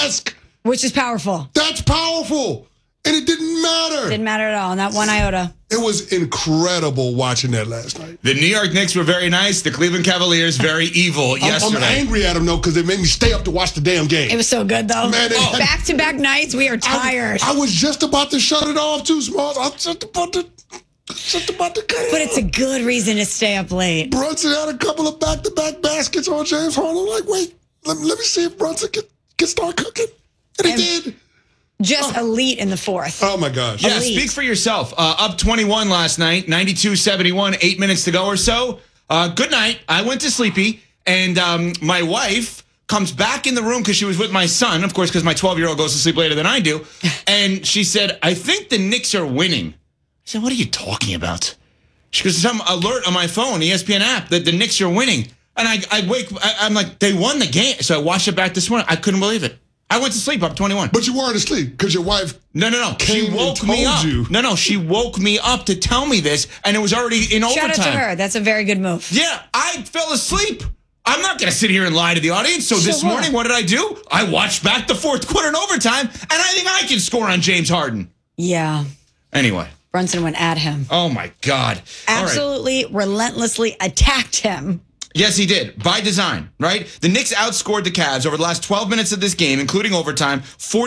desk. Which is powerful. That's powerful. And it didn't matter. Didn't matter at all, not one iota. It was incredible watching that last night. The New York Knicks were very nice. The Cleveland Cavaliers very evil yesterday. I'm angry at them, though, because they made me stay up to watch the damn game. It was so good, though. Man, back-to-back nights, we are tired. I was just about to shut it off, too, Smalls. I was just about to cut it But it's a good reason to stay up late. Brunson had a couple of back-to-back baskets on James Harden. I'm like, wait, let me see if Brunson can start cooking. And he did. Just elite in the fourth. Oh, my gosh. Yeah, speak for yourself. Up 21 last night, 92-71, 8 minutes to go or so. Good night. I went to sleepy, and my wife comes back in the room because she was with my son, of course, because my 12-year-old goes to sleep later than I do. And she said, I think the Knicks are winning. I said, what are you talking about? She goes, some alert on my phone, ESPN app, that the Knicks are winning. And I'm like, they won the game. So I watched it back this morning. I couldn't believe it. I went to sleep up 21. But you weren't asleep because your wife She woke me up. She woke me up to tell me this, and it was already in overtime. Shout out to her. That's a very good move. Yeah, I fell asleep. I'm not going to sit here and lie to the audience. So this morning, what did I do? I watched back the fourth quarter in overtime, and I think I can score on James Harden. Yeah. Anyway. Brunson went at him. Oh, my God. Absolutely relentlessly attacked him. Yes, he did. By design, right? The Knicks outscored the Cavs over the last 12 minutes of this game, including overtime,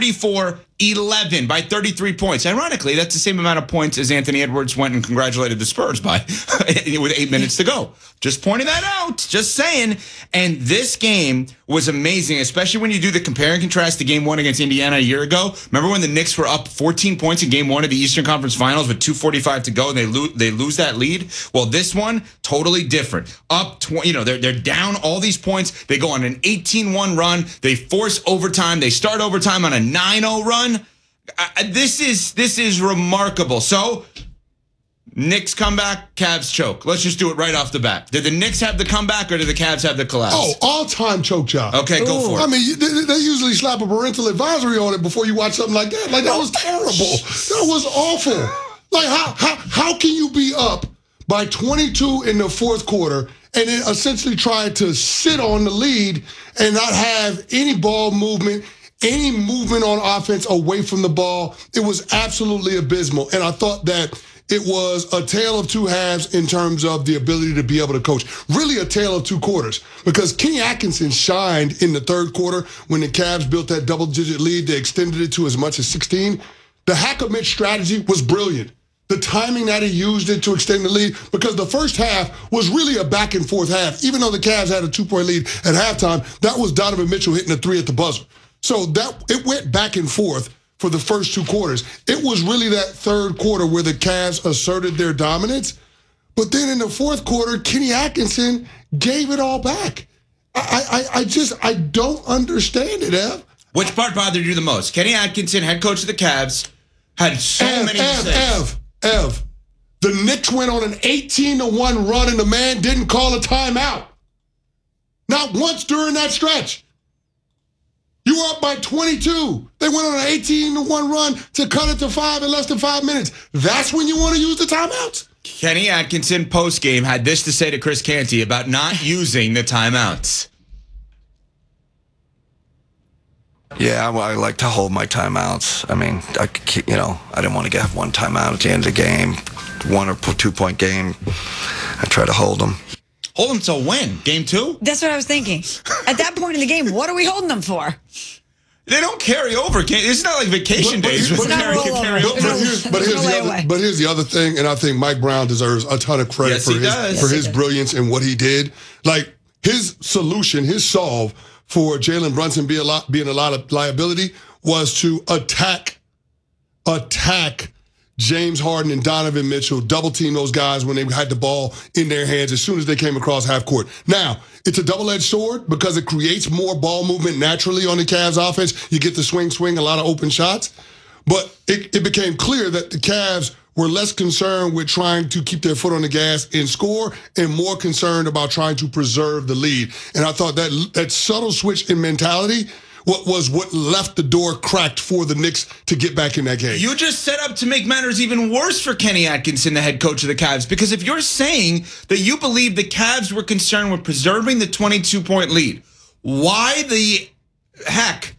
44-11 by 33 points. Ironically, that's the same amount of points as Anthony Edwards went and congratulated the Spurs by with 8 minutes to go. Just pointing that out. Just saying. And this game was amazing, especially when you do the compare and contrast to game one against Indiana a year ago. Remember when the Knicks were up 14 points in game one of the Eastern Conference Finals with 2:45 to go and they lose that lead? Well, this one, totally different. Up 20, they're down all these points. They go on an 18-1 run. They force overtime. They start overtime on a 9-0 run. This is remarkable. So, Knicks comeback, Cavs choke. Let's just do it right off the bat. Did the Knicks have the comeback or did the Cavs have the collapse? Oh, all-time choke job. Okay, go for it. I mean, they usually slap a parental advisory on it before you watch something like that. Like, that was terrible. That was awful. Like, how can you be up by 22 in the fourth quarter and then essentially try to sit on the lead and not have any ball movement, any movement on offense away from the ball? It was absolutely abysmal. And I thought that it was a tale of two halves in terms of the ability to be able to coach. Really a tale of two quarters, because Kenny Atkinson shined in the third quarter when the Cavs built that double-digit lead. They extended it to as much as 16. The Hack-a-Mitch strategy was brilliant. The timing that he used it to extend the lead, because the first half was really a back-and-forth half. Even though the Cavs had a 2-point lead at halftime, that was Donovan Mitchell hitting a three at the buzzer. So it went back and forth for the first two quarters. It was really that third quarter where the Cavs asserted their dominance. But then in the fourth quarter, Kenny Atkinson gave it all back. I don't understand it, Ev. Which part bothered you the most? Kenny Atkinson, head coach of the Cavs, had so many mistakes. Ev, the Knicks went on an 18-1 run and the man didn't call a timeout. Not once during that stretch. You were up by 22. They went on an 18-1 run to cut it to 5 in less than 5 minutes. That's when you want to use the timeouts? Kenny Atkinson post-game had this to say to Chris Canty about not using the timeouts. Yeah, I like to hold my timeouts. I mean, I didn't want to have one timeout at the end of the game, 1 or 2 point game. I try to hold them. Hold them till when? Game 2? That's what I was thinking. At that point in the game, what are we holding them for? They don't carry over. It's not like vacation days. But here's the other thing, and I think Mike Brown deserves a ton of credit for his brilliance and what he did. Like, his solution, his solve for Jalen Brunson being a lot of liability was to attack James Harden and Donovan Mitchell, double team those guys when they had the ball in their hands as soon as they came across half court. Now, it's a double-edged sword because it creates more ball movement naturally on the Cavs offense. You get the swing, a lot of open shots. But it became clear that the Cavs were less concerned with trying to keep their foot on the gas and score and more concerned about trying to preserve the lead. And I thought that subtle switch in mentality was what left the door cracked for the Knicks to get back in that game. You just set up to make matters even worse for Kenny Atkinson, the head coach of the Cavs, because if you're saying that you believe the Cavs were concerned with preserving the 22-point lead, why the heck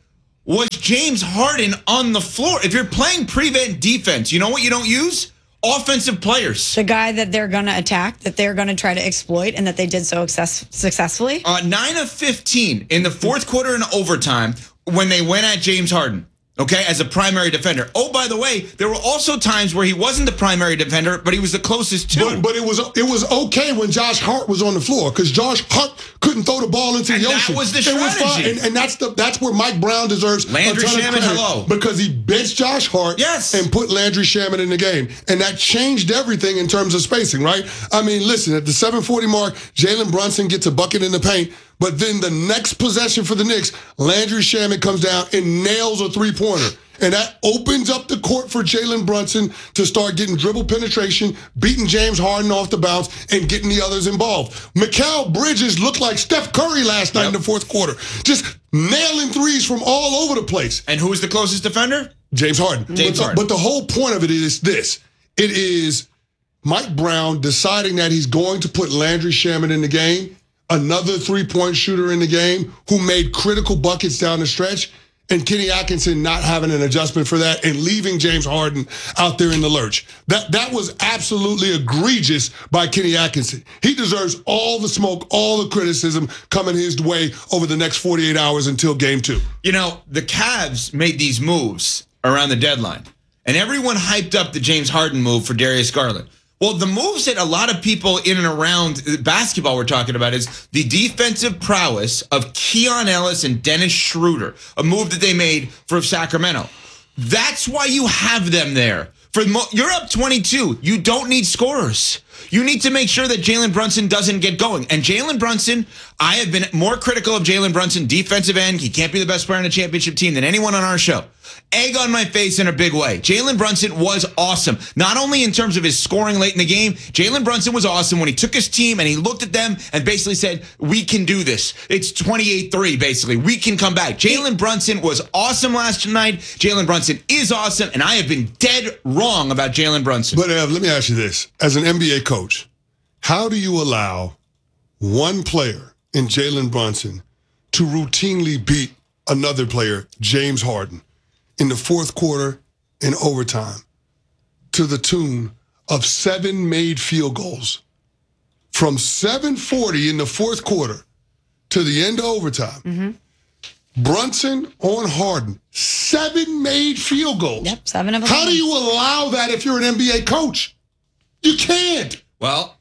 was James Harden on the floor. If you're playing prevent defense, you know what you don't use? Offensive players. The guy that they're going to attack, that they're going to try to exploit, and that they did so successfully. 9 of 15 in the fourth quarter and overtime when they went at James Harden. Okay, as a primary defender. Oh, by the way, there were also times where he wasn't the primary defender, but he was the closest to. But it was okay when Josh Hart was on the floor because Josh Hart couldn't throw the ball into the ocean. That was the strategy. strategy. And that's where Mike Brown deserves Landry a ton Shamet, of credit hello. because he benched Josh Hart and put Landry Shamet in the game, and that changed everything in terms of spacing. Right? I mean, listen, at the 7:40 mark, Jalen Brunson gets a bucket in the paint. But then the next possession for the Knicks, Landry Shamet comes down and nails a three-pointer. And that opens up the court for Jalen Brunson to start getting dribble penetration, beating James Harden off the bounce, and getting the others involved. Mikal Bridges looked like Steph Curry last night in the fourth quarter, just nailing threes from all over the place. And who was the closest defender? James Harden. But the whole point of it is this. It is Mike Brown deciding that he's going to put Landry Shamet in the game, another three-point shooter in the game who made critical buckets down the stretch, and Kenny Atkinson not having an adjustment for that and leaving James Harden out there in the lurch. That was absolutely egregious by Kenny Atkinson. He deserves all the smoke, all the criticism coming his way over the next 48 hours until game 2. You know, the Cavs made these moves around the deadline, and everyone hyped up the James Harden move for Darius Garland. Well, the moves that a lot of people in and around basketball were talking about is the defensive prowess of Keon Ellis and Dennis Schroeder, a move that they made for Sacramento. That's why you have them there. You're up 22. You don't need scorers. You need to make sure that Jalen Brunson doesn't get going. And Jalen Brunson, I have been more critical of Jalen Brunson, defensive end. He can't be the best player on a championship team than anyone on our show. Egg on my face in a big way. Jalen Brunson was awesome. Not only in terms of his scoring late in the game, Jalen Brunson was awesome when he took his team and he looked at them and basically said, we can do this. It's 28-3, basically. We can come back. Jalen Brunson was awesome last night. Jalen Brunson is awesome, and I have been dead wrong about Jalen Brunson. But Ev, let me ask you this. As an NBA coach, how do you allow one player in Jalen Brunson to routinely beat another player, James Harden, in the fourth quarter in overtime to the tune of 7 made field goals? From 7:40 in the fourth quarter to the end of overtime, Brunson on Harden, 7 made field goals. Yep, 7 of them. How do you allow that if you're an NBA coach? You can't. Well,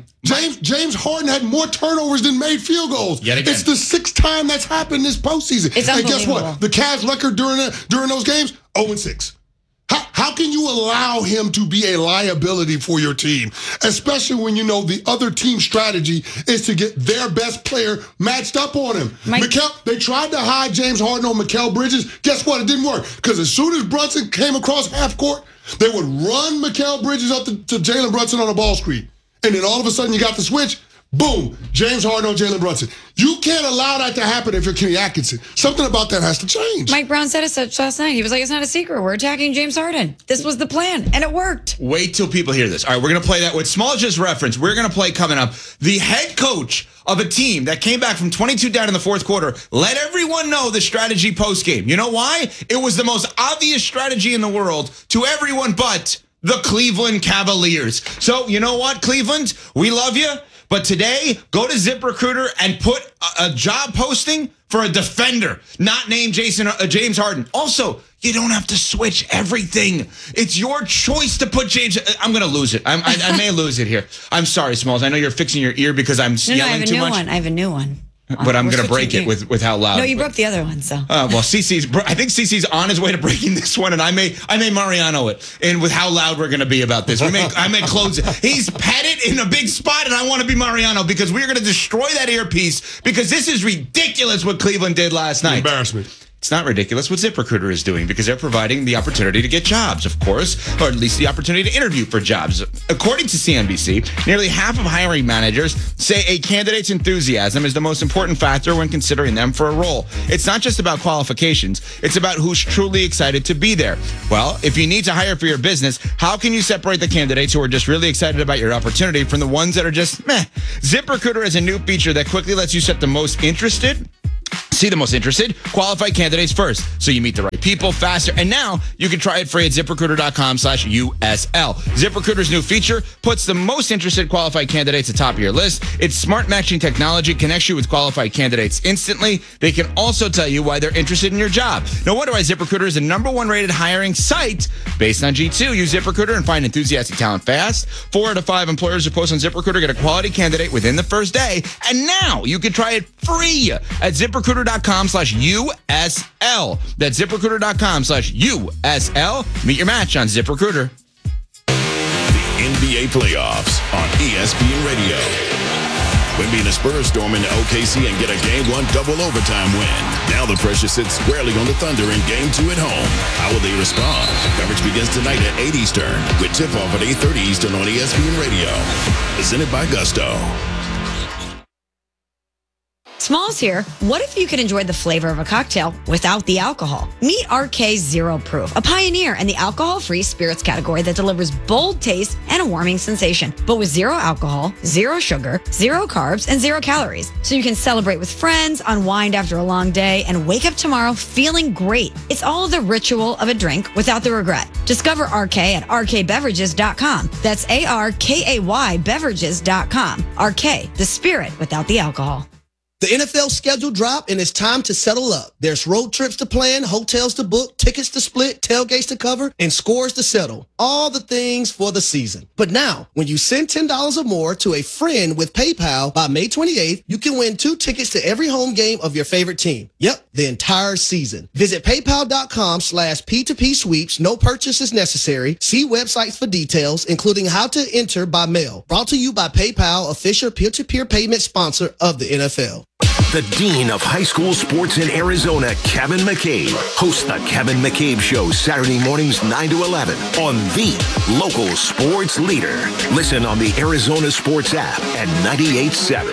James Harden had more turnovers than made field goals. Yet again. It's the 6th time that's happened this postseason. It's and guess unbelievable. what? The Cavs record during those games, 0-6. How can you allow him to be a liability for your team, especially when you know the other team's strategy is to get their best player matched up on him? They tried to hide James Harden on Mikal Bridges. Guess what? It didn't work because as soon as Brunson came across half court, they would run Mikal Bridges up to Jalen Brunson on a ball screen. And then all of a sudden you got the switch. Boom, James Harden on Jalen Brunson. You can't allow that to happen if you're Kenny Atkinson. Something about that has to change. Mike Brown said it such last night. He was like, it's not a secret. We're attacking James Harden. This was the plan, and it worked. Wait till people hear this. All right, we're going to play that with small just reference. We're going to play coming up. The head coach of a team that came back from 22 down in the fourth quarter let everyone know the strategy post-game. You know why? It was the most obvious strategy in the world to everyone but the Cleveland Cavaliers. So, you know what, Cleveland? We love you. But today, go to ZipRecruiter and put a job posting for a defender, not named James Harden. Also, you don't have to switch everything. It's your choice to put James. I'm going to lose it. I may lose it here. I'm sorry, Smalls. I know you're fixing your ear because I'm yelling too much. I have a new one. But I'm going to break it with how loud. No, you broke the other one, so. Well, I think CC's on his way to breaking this one, and I may Mariano it. And with how loud we're going to be about this, I may close it. He's petted in a big spot, and I want to be Mariano because we're going to destroy that earpiece because this is ridiculous what Cleveland did last night. Embarrassment. It's not ridiculous what ZipRecruiter is doing because they're providing the opportunity to get jobs, of course, or at least the opportunity to interview for jobs. According to CNBC, nearly half of hiring managers say a candidate's enthusiasm is the most important factor when considering them for a role. It's not just about qualifications. It's about who's truly excited to be there. Well, if you need to hire for your business, how can you separate the candidates who are just really excited about your opportunity from the ones that are just meh? ZipRecruiter is a new feature that quickly lets you set the most interested, See the most interested, qualified candidates first, so you meet the right people faster. And now you can try it free at ZipRecruiter.com/USL. ZipRecruiter's new feature puts the most interested qualified candidates atop of your list. Its smart matching technology connects you with qualified candidates instantly. They can also tell you why they're interested in your job. No wonder why ZipRecruiter is the #1 rated hiring site based on G2. Use ZipRecruiter and find enthusiastic talent fast. 4 out of 5 employers who post on ZipRecruiter get a quality candidate within the first day. And now you can try it free at ZipRecruiter.com/USL. That's ZipRecruiter.com/USL. Meet your match on ZipRecruiter. The NBA playoffs on ESPN Radio. Wemby and the Spurs storm into OKC and get a Game 1 double overtime win. Now the pressure sits squarely on the Thunder in Game 2 at home. How will they respond? Coverage begins tonight at 8 Eastern with tip-off at 8:30 Eastern on ESPN Radio. Presented by Gusto. Smalls here. What if you could enjoy the flavor of a cocktail without the alcohol? Meet RK Zero Proof, a pioneer in the alcohol-free spirits category that delivers bold taste and a warming sensation, but with 0 alcohol, 0 sugar, 0 carbs, and 0 calories. So you can celebrate with friends, unwind after a long day, and wake up tomorrow feeling great. It's all the ritual of a drink without the regret. Discover RK at rkbeverages.com. That's ARKAY beverages.com. RK, the spirit without the alcohol. The NFL schedule dropped and it's time to settle up. There's road trips to plan, hotels to book, tickets to split, tailgates to cover, and scores to settle. All the things for the season. But now, when you send $10 or more to a friend with PayPal by May 28th, you can win 2 tickets to every home game of your favorite team. Yep, the entire season. Visit paypal.com/P2P sweeps. No purchase is necessary. See websites for details, including how to enter by mail. Brought to you by PayPal, official peer-to-peer payment sponsor of the NFL. The Dean of High School Sports in Arizona, Kevin McCabe, hosts the Kevin McCabe Show Saturday mornings 9 to 11 on the local sports leader. Listen on the Arizona Sports app at 98.7.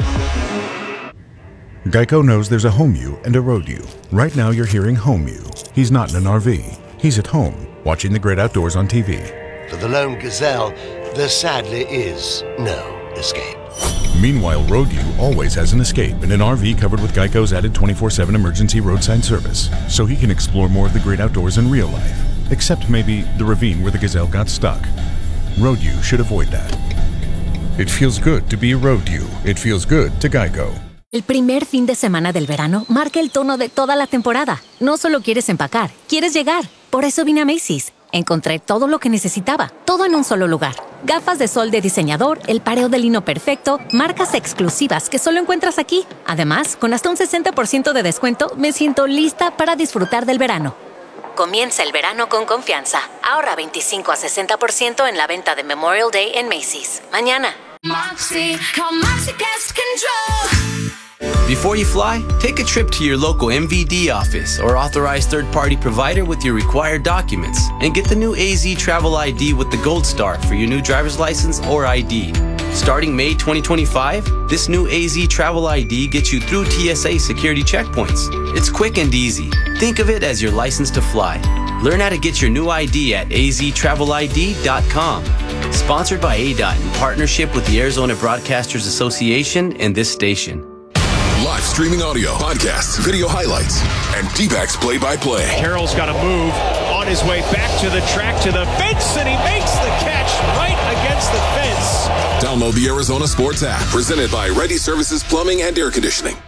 Geico knows there's a home you and a road you. Right now you're hearing home you. He's not in an RV. He's at home, watching the great outdoors on TV. For the lone gazelle, there sadly is no escape. Meanwhile, Road U always has an escape in an RV covered with Geico's added 24/7 emergency roadside service, so he can explore more of the great outdoors in real life, except maybe the ravine where the gazelle got stuck. Road U should avoid that. It feels good to be Road U. It feels good to Geico. El primer fin de semana del verano marca el tono de toda la temporada. No solo quieres empacar, quieres llegar. Por eso vine a Macy's. Encontré todo lo que necesitaba, todo en un solo lugar. Gafas de sol de diseñador, el pareo de lino perfecto, marcas exclusivas que solo encuentras aquí. Además, con hasta un 60% de descuento, me siento lista para disfrutar del verano. Comienza el verano con confianza. Ahorra 25 a 60% en la venta de Memorial Day en Macy's. Mañana. Moxie, call Moxie Pest Control. Before you fly, take a trip to your local MVD office or authorized third-party provider with your required documents and get the new AZ Travel ID with the Gold Star for your new driver's license or ID. Starting May 2025, this new AZ Travel ID gets you through TSA security checkpoints. It's quick and easy. Think of it as your license to fly. Learn how to get your new ID at aztravelid.com. Sponsored by ADOT in partnership with the Arizona Broadcasters Association and this station. Live streaming audio, podcasts, video highlights, and D-backs play-by-play. Carroll's got to move on his way back to the track, to the fence, and he makes the catch right against the fence. Download the Arizona Sports app, presented by Ready Services Plumbing and Air Conditioning.